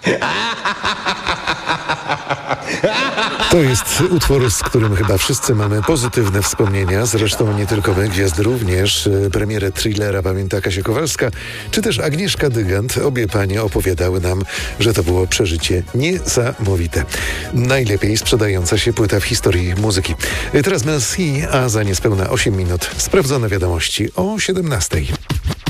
To jest utwór, z którym chyba wszyscy mamy pozytywne wspomnienia. Zresztą nie tylko my, gwiazdy również. Premierę Thrillera pamięta Kasia Kowalska, czy też Agnieszka Dygant. Obie panie opowiadały nam, że to było przeżycie niesamowite. Najlepiej sprzedająca się płyta w historii muzyki. Teraz Merci, a za niespełna 8 minut sprawdzone wiadomości o 17:00.